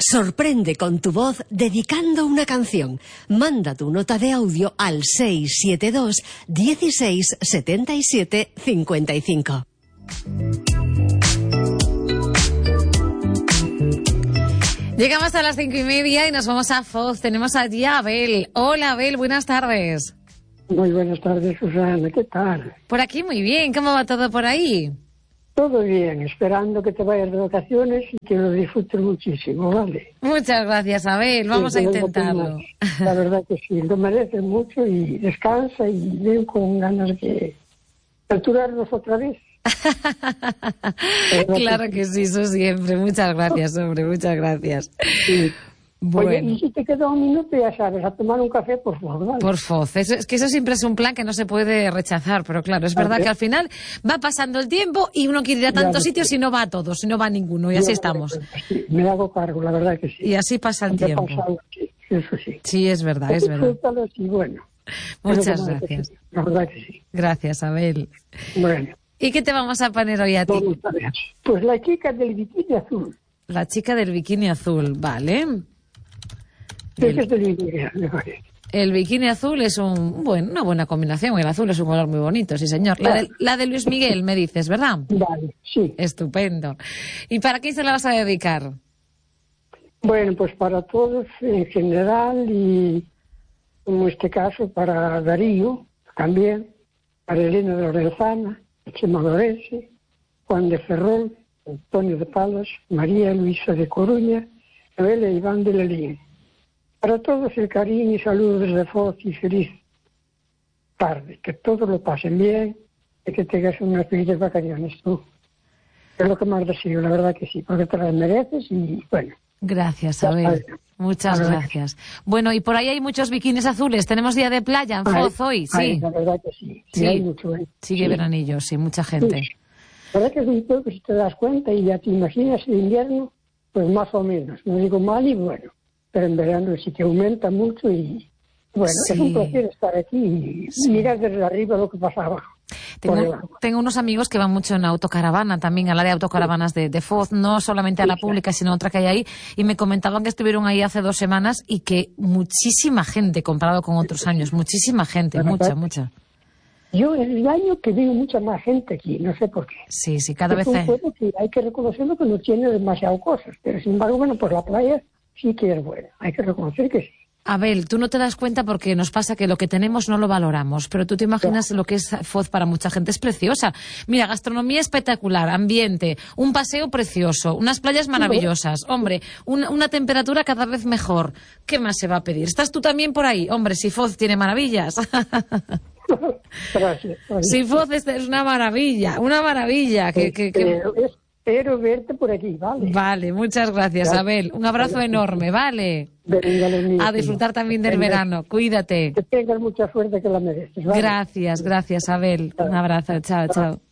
Sorprende con tu voz dedicando una canción. Manda tu nota de audio al 672 16 77 55. Llegamos a las 5:30 y nos vamos a Foz. Tenemos allí a Abel. Hola, Abel, buenas tardes. Muy buenas tardes, Susana. ¿Qué tal? Por aquí muy bien. ¿Cómo va todo por ahí? Todo bien, esperando que te vayas de vacaciones y que lo disfrutes muchísimo, ¿vale? Muchas gracias, Abel. Vamos a intentarlo. La verdad que sí, lo mereces mucho y descansa y ven con ganas de capturarnos otra vez. Claro que sí, eso siempre. Muchas gracias, hombre, muchas gracias. Sí. Bueno. Oye, y si te queda un minuto, ya sabes, a tomar un café, por favor, ¿vale? Por Foz. Es que eso siempre es un plan que no se puede rechazar, pero claro, es verdad que al final va pasando el tiempo y uno quiere ir a tantos sitios y no va a todos, y no va a ninguno, y así estamos. Sí, me hago cargo, la verdad que sí. Y así pasa el tiempo. Sí, eso sí. Sí, es verdad, es verdad. Y bueno. Muchas gracias. La verdad que sí. Gracias, Abel. Bueno. ¿Y qué te vamos a poner hoy a ti? Pues la chica del bikini azul. La chica del bikini azul, vale. El bikini azul es una buena combinación. El azul es un color muy bonito, sí, señor. La de Luis Miguel, me dices, ¿verdad? Vale, sí. Estupendo. ¿Y para quién se la vas a dedicar? Bueno, pues para todos en general y, en este caso, para Darío también, para Elena de Lorenzana, Chema Lorense, Juan de Ferrol, Antonio de Palas, María Luisa de Coruña, Noelia Iván de Lelín. Para todos el cariño y saludos desde Foz y feliz tarde. Que todos lo pasen bien y que tengas unas felices vacaciones tú. Es lo que más deseo, la verdad que sí, porque te las mereces y bueno. Gracias, Abel. Muchas gracias. Bueno, y por ahí hay muchos bikinis azules. ¿Tenemos día de playa en Foz hoy? Sí. La verdad que sí. Sí, hay mucho. Sigue veranillo, sí, mucha gente. Sí. La verdad que es un pueblo que si te das cuenta y ya te imaginas el invierno, pues más o menos. No digo mal y bueno. Pero en verano sí que aumenta mucho y bueno, es un placer estar aquí y mirar desde arriba lo que pasa abajo. Tengo unos amigos que van mucho en autocaravana también, al área de autocaravanas de Foz, no solamente a la pública, sino otra que hay ahí, y me comentaban que estuvieron ahí hace 2 semanas y que muchísima gente comparado con otros años, muchísima gente, mucha. Yo es el año que veo mucha más gente aquí, no sé por qué. Sí, cada vez hay que reconocerlo que no tiene demasiado cosas, pero sin embargo, bueno, pues la playa sí que es buena, hay que reconocer que sí. Abel, tú no te das cuenta porque nos pasa que lo que tenemos no lo valoramos, pero tú te imaginas lo que es Foz para mucha gente. Es preciosa. Mira, gastronomía espectacular, ambiente, un paseo precioso, unas playas maravillosas. Hombre, una temperatura cada vez mejor. ¿Qué más se va a pedir? ¿Estás tú también por ahí? Hombre, si Foz tiene maravillas. Gracias. Si Foz es una maravilla. Espero verte por aquí, ¿vale? Vale, muchas gracias, Abel. Un abrazo enorme, ¿vale? A disfrutar también del verano. Cuídate. Que tengas mucha suerte, que la mereces, ¿vale? Gracias, Abel. Un abrazo. Chao.